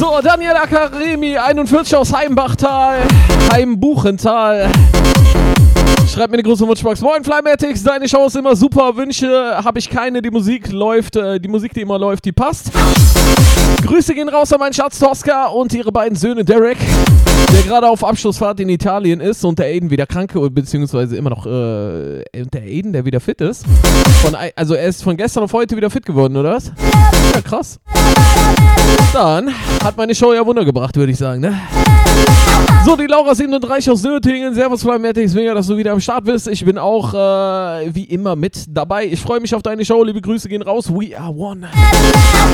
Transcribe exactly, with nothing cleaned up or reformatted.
So, Daniel Akaremi, einundvierzig aus Heimbachtal, Heimbuchental. Schreibt mir eine große Wunschbox. Moin Flymatics, deine Show ist immer super. Wünsche habe ich keine. Die Musik läuft, äh, die Musik, die immer läuft, die passt. Grüße gehen raus an meinen Schatz Tosca und ihre beiden Söhne Derek, der gerade auf Abschlussfahrt in Italien ist, und der Aiden wieder krank, beziehungsweise immer noch, äh, der Aiden, der wieder fit ist. Von, also er ist von gestern auf heute wieder fit geworden, oder was? Ja, krass. Dann hat meine Show ja Wunder gebracht, würde ich sagen, ne? So, die Laura siebenunddreißig aus Nürtingen. Servus Flymatics, mega, dass du wieder am Start bist. Ich bin auch, äh, wie immer mit dabei. Ich freue mich auf deine Show. Liebe Grüße gehen raus. We are one.